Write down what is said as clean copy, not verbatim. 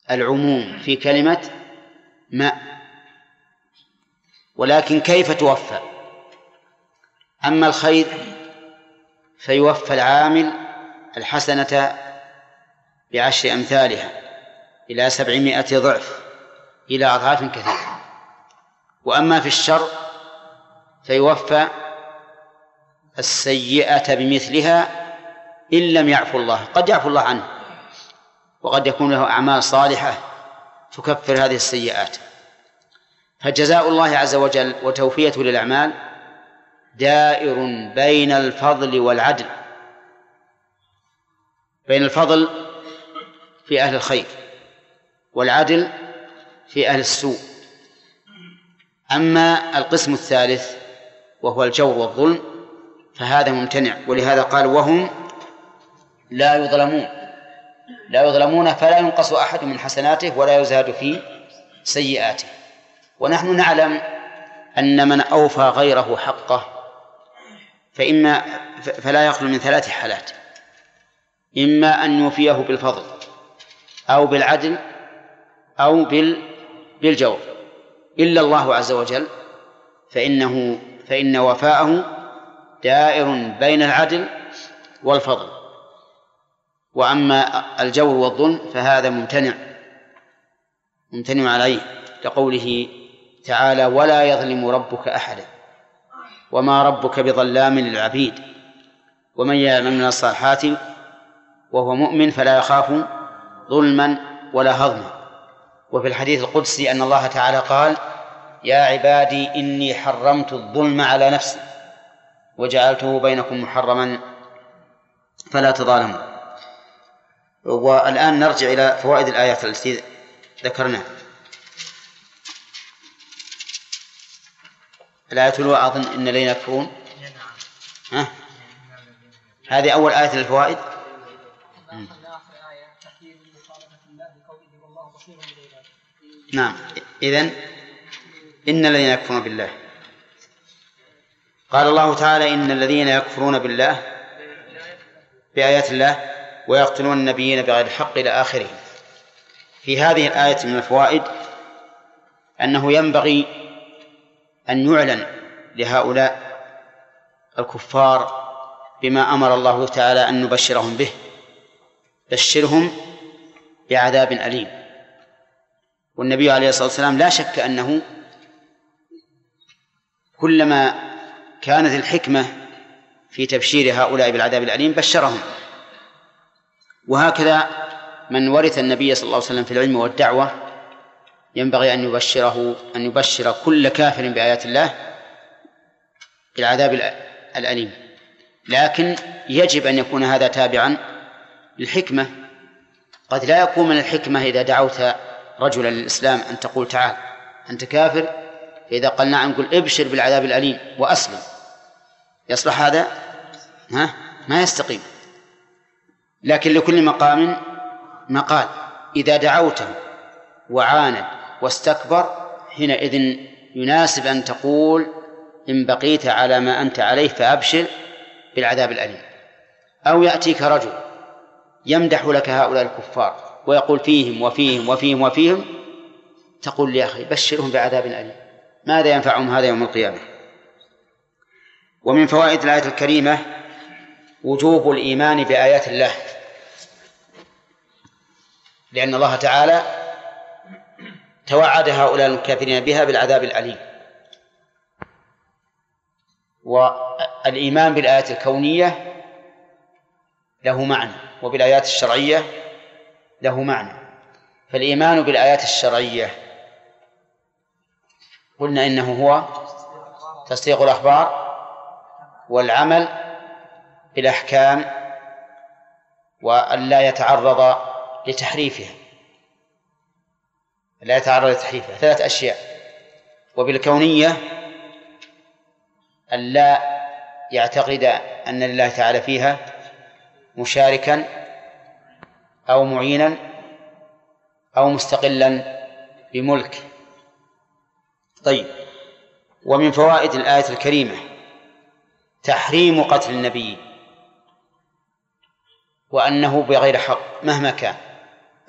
العموم في كلمة ماء، ولكن كيف توفى؟ أما الخير فيوفى العامل الحسنة ب10 أمثالها إلى 700 ضعف إلى أضعاف كثيرة. وأما في الشر فيوفى السيئة بمثلها إن لم يعفو الله. قد يعفو الله عنه وقد يكون له أعمال صالحة تكفر هذه السيئات. فجزاء الله عز وجل وتوفيته للأعمال دائر بين الفضل والعدل، بين الفضل في أهل الخير والعدل في أهل السوء. أما القسم الثالث وهو الجور والظلم فهذا ممتنع، ولهذا قال وهم لا يظلمون فلا ينقص أحد من حسناته ولا يزاد في سيئاته. ونحن نعلم أن من أوفى غيره حقه فلا يخلو من 3 حالات: إما أن يوفيه بالفضل أو بالعدل أو بالجور، إلا الله عز وجل فإن وفاءه دائر بين العدل والفضل. وأما الجور والظلم فهذا ممتنع عليه، لقوله تعالى ولا يظلم ربك أحدا وما ربك بظلام للعبيد ومن يعمل من الصالحات وهو مؤمن فلا يخاف ظلما ولا هضما. وفي الحديث القدسي أن الله تعالى قال يا عبادي إني حرمت الظلم على نفسي وجعلته بينكم محرما فلا تظالموا. والآن نرجع إلى فوائد الآيات التي ذكرناها. الآية الأولى أظن إن الذين يكفرون، هذه أول آية للفوائد. نعم، إذن إن الذين يكفرون بالله، قال الله تعالى إن الذين يكفرون بالله بآيات الله ويقتلون النبيين بغير الحق إلى آخره. في هذه الآية من الفوائد أنه ينبغي أن يعلن لهؤلاء الكفار بما أمر الله تعالى أن نبشرهم به: بشرهم بعذاب أليم. والنبي عليه الصلاة والسلام لا شك أنه كلما كانت الحكمة في تبشير هؤلاء بالعذاب الأليم بشرهم. وهكذا من ورث النبي صلى الله عليه وسلم في العلم والدعوة ينبغي أن يبشر كل كافر بآيات الله بالعذاب الأليم. لكن يجب أن يكون هذا تابعا للحكمة. قد لا يكون من الحكمة إذا دعوت رجلا للإسلام أن تقول تعال أنت كافر، فإذا قال نعم نقول ابشر بالعذاب الأليم وأسلم. يصلح هذا؟ ما يستقيم. لكن لكل مقام مقال. إذا دعوته وعاند واستكبر حينئذ يناسب أن تقول إن بقيت على ما أنت عليه فأبشر بالعذاب الأليم. أو يأتيك رجل يمدح لك هؤلاء الكفار ويقول فيهم وفيهم وفيهم وفيهم، تقول يا أخي بشرهم بعذاب أليم، ماذا ينفعهم هذا يوم القيامة؟ ومن فوائد الآية الكريمة وجوب الإيمان بآيات الله، لأن الله تعالى توعد هؤلاء الكافرين بها بالعذاب الأليم. والإيمان بالآيات الكونية له معنى وبالآيات الشرعية له معنى. فالإيمان بالآيات الشرعية قلنا إنه هو تصديق الأخبار والعمل بالأحكام وأن لا يتعرض لتحريفها، 3 أشياء. وبالكونية أن لا يعتقد أن لله تعالى فيها مشاركا أو معينا أو مستقلا بملك. طيب، ومن فوائد الآية الكريمة تحريم قتل النبي وأنه بغير حق مهما كان.